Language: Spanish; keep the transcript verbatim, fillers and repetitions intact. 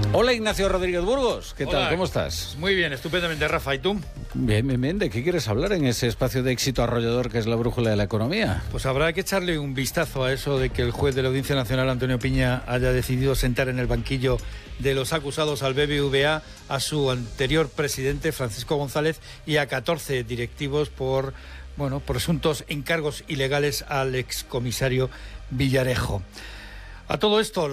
Hola, Ignacio Rodríguez Burgos. ¿Qué Hola. tal? ¿Cómo estás? Muy bien, estupendamente, Rafa. ¿Y tú? Bien, bien, bien. ¿De qué quieres hablar en ese espacio de éxito arrollador que es la brújula de la economía? Pues habrá que echarle un vistazo a eso de que el juez de la Audiencia Nacional, Antonio Piña, haya decidido sentar en el banquillo de los acusados al B B V A a su anterior presidente, Francisco González, y a catorce directivos por, bueno, presuntos encargos ilegales al excomisario Villarejo. A todo esto...